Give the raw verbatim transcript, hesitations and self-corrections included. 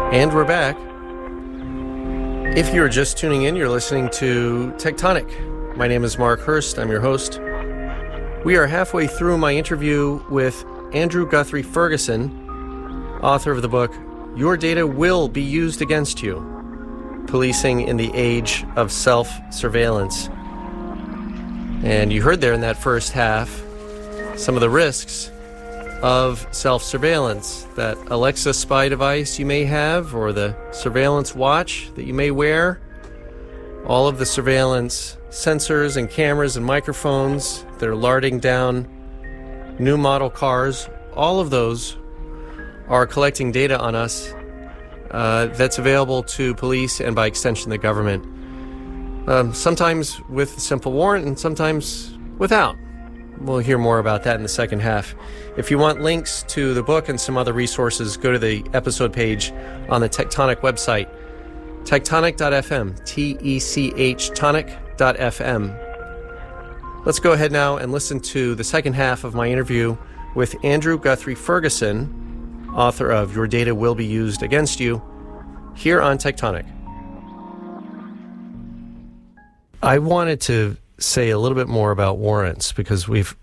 And we're back. If you're just tuning in, you're listening to Tectonic. My name is Mark Hurst. I'm your host. We are halfway through my interview with Andrew Guthrie Ferguson, author of the book, Your Data Will Be Used Against You, Policing in the Age of Self-Surveillance. And you heard there in that first half some of the risks of self-surveillance, that Alexa spy device you may have, or the surveillance watch that you may wear, all of the surveillance sensors and cameras and microphones that are larding down new model cars, all of those are collecting data on us uh, that's available to police and by extension the government. Um, sometimes with a simple warrant and sometimes without. We'll hear more about that in the second half. If you want links to the book and some other resources, go to the episode page on the Tectonic website, tectonic dot f m, T E C H tonic dot f m. Let's go ahead now and listen to the second half of my interview with Andrew Guthrie Ferguson, author of Your Data Will Be Used Against You, here on Tectonic. I wanted to say a little bit more about warrants because we've